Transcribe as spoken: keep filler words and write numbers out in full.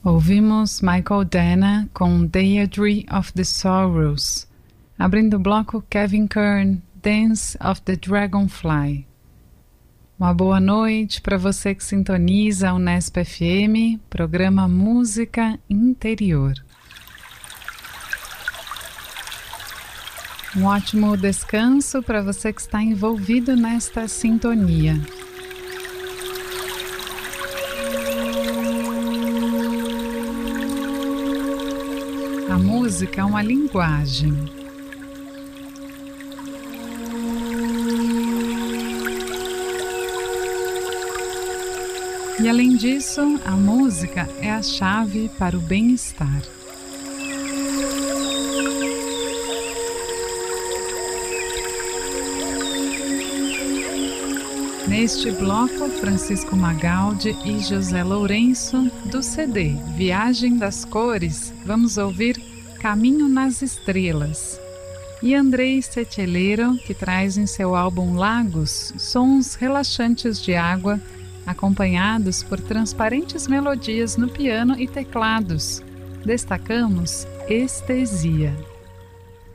Ouvimos Michael Danna com Deirdre of the Sorrows, abrindo o bloco Kevin Kern, Dance of the Dragonfly. Uma boa noite para você que sintoniza a Unesp F M, programa Música Interior. Um ótimo descanso para você que está envolvido nesta sintonia. A música é uma linguagem. E além disso, a música é a chave para o bem-estar. Neste bloco, Francisco Magaldi e José Lourenço, do C D Viagem das Cores, vamos ouvir Caminho nas Estrelas. E Andrei Seteleiro, que traz em seu álbum Lagos sons relaxantes de água, acompanhados por transparentes melodias no piano e teclados. Destacamos Estesia.